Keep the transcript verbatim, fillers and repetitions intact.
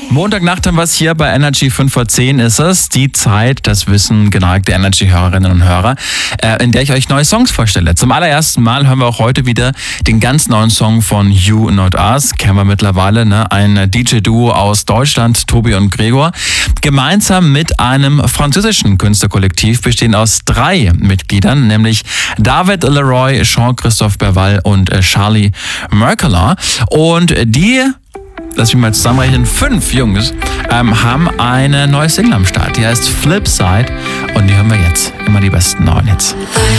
Montagnacht haben wir es hier bei Energy fünf vor zehn ist es. Die Zeit, das wissen geneigte Energy-Hörerinnen und Hörer, äh, in der ich euch neue Songs vorstelle. Zum allerersten Mal hören wir auch heute wieder den ganz neuen Song von You Not Us. Kennen wir mittlerweile, ne? Ein D J-Duo aus Deutschland, Tobi und Gregor. Gemeinsam mit einem französischen Künstlerkollektiv, bestehend aus drei Mitgliedern, nämlich David Leroy, Jean-Christophe Berval und äh, Charlie Merkelin. Und die... lass mich mal zusammenrechnen, fünf Jungs ähm, haben eine neue Single am Start. Die heißt Flipside und die hören wir jetzt. Immer die besten neuen Hits.